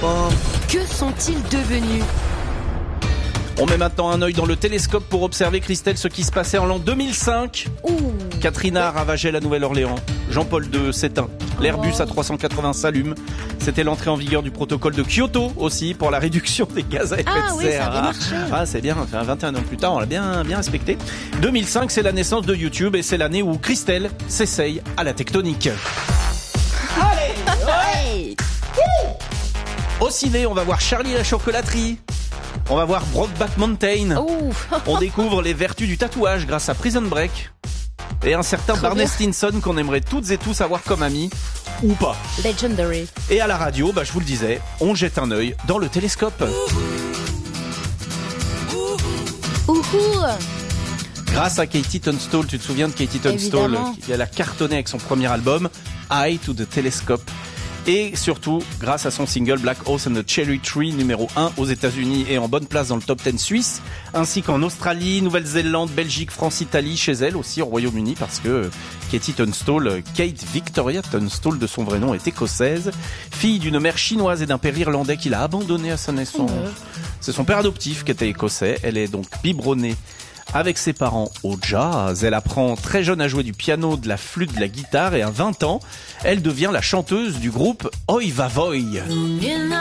Que sont-ils devenus ? On met maintenant un œil dans le télescope pour observer, Christelle, ce qui se passait en l'an 2005. Ouh. Katrina ravageait la Nouvelle-Orléans. Jean-Paul II s'éteint. L'Airbus A380 s'allume. C'était l'entrée en vigueur du protocole de Kyoto aussi pour la réduction des gaz à effet de Oui, ça serre. a bien marché. C'est bien. Enfin, 21 ans plus tard, on l'a bien respecté. 2005, c'est la naissance de YouTube et c'est l'année où Christelle s'essaye à la tectonique. Ouais. Au ciné, on va voir Charlie et la chocolaterie. On va voir Brokeback Mountain. Ouh. On découvre les vertus du tatouage grâce à Prison Break. Et un certain Trop Barney bien. Stinson qu'on aimerait toutes et tous avoir comme ami, ou pas. Legendary. Et à la radio, je vous le disais, on jette un œil dans le télescope. Ouhou. Grâce à Katie Tunstall, tu te souviens de Katie Tunstall, Évidemment. qui a cartonné avec son premier album, Eye to the Telescope. Et surtout, grâce à son single Black Horse and the Cherry Tree, numéro 1 aux États-Unis et en bonne place dans le top 10 suisse, ainsi qu'en Australie, Nouvelle-Zélande, Belgique, France, Italie, chez elle aussi au Royaume-Uni, parce que Katie Tunstall, Kate Victoria Tunstall de son vrai nom, est écossaise, fille d'une mère chinoise et d'un père irlandais qui l'a abandonnée à sa naissance. C'est son père adoptif qui était écossais. Elle est donc biberonnée avec ses parents au jazz. Elle apprend très jeune à jouer du piano, de la flûte, de la guitare et à 20 ans, elle devient la chanteuse du groupe Oi Va Voi.